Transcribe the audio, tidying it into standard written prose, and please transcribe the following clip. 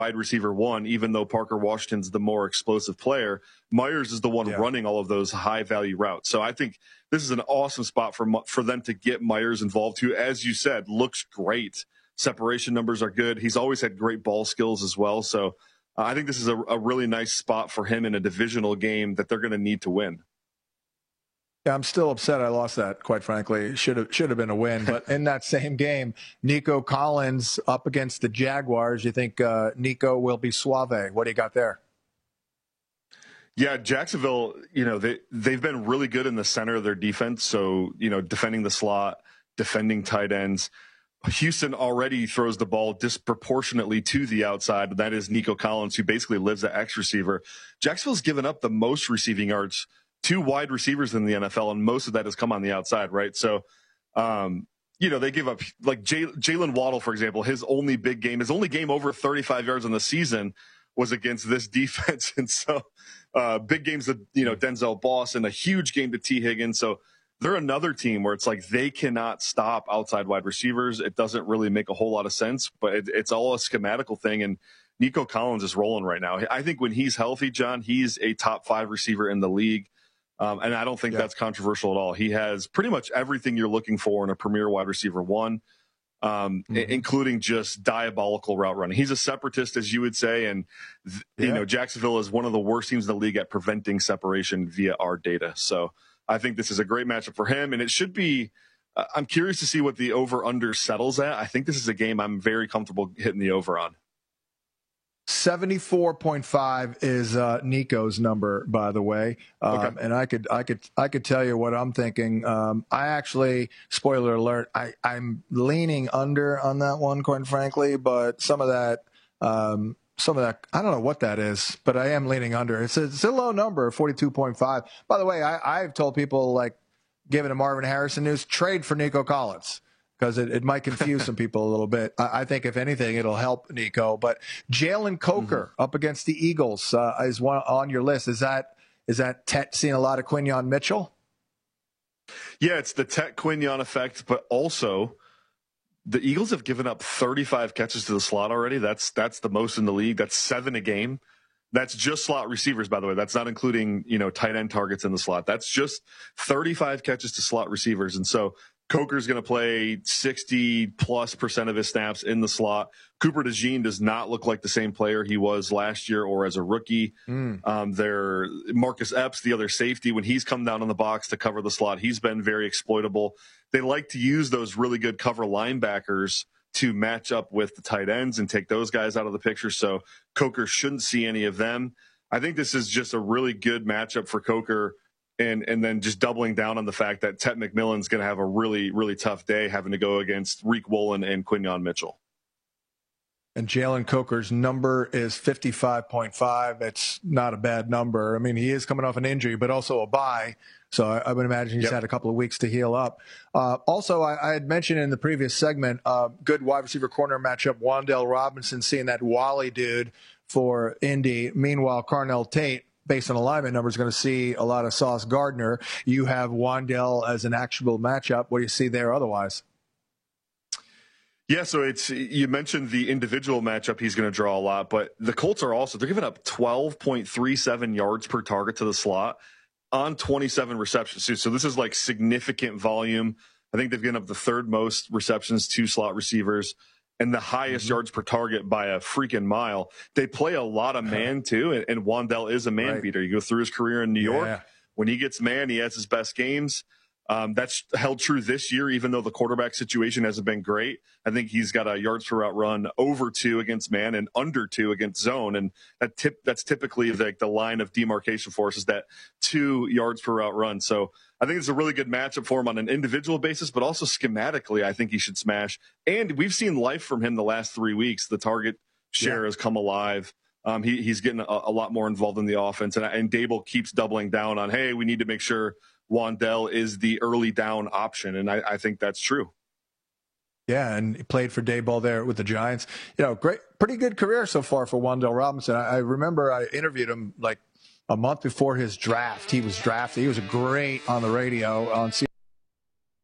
wide receiver one, even though Parker Washington's the more explosive player. Myers is the one running all of those high value routes. So I think this is an awesome spot for them to get Myers involved, who, as you said, looks great. Separation numbers are good. He's always had great ball skills as well. So I think this is a really nice spot for him in a divisional game that they're going to need to win. Yeah, I'm still upset I lost that, quite frankly. Should have been a win. But in that same game, Nico Collins up against the Jaguars. You think Nico will be suave? What do you got there? Yeah, Jacksonville, they've been really good in the center of their defense. So, defending the slot, defending tight ends. Houston already throws the ball disproportionately to the outside. That is Nico Collins, who basically lives at X receiver. Jacksonville's given up the most receiving yards to wide receivers in the NFL, and most of that has come on the outside, right? So, they give up, like Jalen Waddle, for example, his only game over 35 yards in the season was against this defense. And so, big games to, Denzel Boss, and a huge game to T. Higgins. So they're another team where it's like they cannot stop outside wide receivers. It doesn't really make a whole lot of sense, but it's all a schematical thing. And Nico Collins is rolling right now. I think when he's healthy, John, he's a top 5 receiver in the league. And I don't think that's controversial at all. He has pretty much everything you're looking for in a premier wide receiver one, including just diabolical route running. He's a separatist, as you would say. And, Jacksonville is one of the worst teams in the league at preventing separation via our data. So I think this is a great matchup for him. And it should be, I'm curious to see what the over-under settles at. I think this is a game I'm very comfortable hitting the over on. 74.5 is Nico's number, by the way. Okay. And I could tell you what I'm thinking. I actually, spoiler alert, I'm leaning under on that one, quite frankly, but some of that, I don't know what that is, but I am leaning under. It's a low number, 42.5. By the way, I've told people, like, giving a Marvin Harrison news, trade for Nico Collins, because it might confuse some people a little bit. I think, if anything, it'll help Nico. But Jalen Coker up against the Eagles is one on your list. Is that Tet seeing a lot of Quinyon Mitchell? Yeah, it's the Tet Quinyon effect, but also the Eagles have given up 35 catches to the slot already. That's the most in the league. That's 7 a game. That's just slot receivers, by the way. That's not including, tight end targets in the slot. That's just 35 catches to slot receivers. And so Coker's going to play 60+% of his snaps in the slot. Cooper DeJean does not look like the same player he was last year or as a rookie. Marcus Epps, the other safety, when he's come down on the box to cover the slot, he's been very exploitable. They like to use those really good cover linebackers to match up with the tight ends and take those guys out of the picture. So Coker shouldn't see any of them. I think this is just a really good matchup for Coker. And then just doubling down on the fact that Tet McMillan's going to have a really, really tough day having to go against Reek Woolen and Quinyon Mitchell. And Jalen Coker's number is 55.5. It's not a bad number. I mean, he is coming off an injury, but also a bye. So I would imagine he's had a couple of weeks to heal up. Also, I had mentioned in the previous segment, good wide receiver corner matchup, Wan'Dale Robinson seeing that Wally dude for Indy. Meanwhile, Carnell Tate, based on alignment numbers, going to see a lot of Sauce Gardner. You have Wan'Dale as an actual matchup. What do you see there otherwise? Yeah, so you mentioned the individual matchup he's going to draw a lot, but the Colts are also, they're giving up 12.37 yards per target to the slot on 27 receptions. So this is like significant volume. I think they've given up the 3rd most receptions to slot receivers and the highest yards per target by a freaking mile. They play a lot of man too, and Wan'Dale is a man beater. You go through his career in New York. When he gets man, he has his best games. That's held true this year, even though the quarterback situation hasn't been great. I think he's got a yards per route run over 2 against man and under 2 against zone. And that's typically the line of demarcation for us, is that 2 yards per route run. So I think it's a really good matchup for him on an individual basis, but also schematically, I think he should smash. And we've seen life from him the last 3 weeks. The target share has come alive. He's getting a lot more involved in the offense. And Dable keeps doubling down on, hey, we need to make sure Wan'Dale is the early down option. And I think that's true. Yeah, and he played for Daboll there with the Giants. Pretty good career so far for Wan'Dale Robinson. I remember I interviewed him like a month before his draft. He was drafted. He was great on the radio on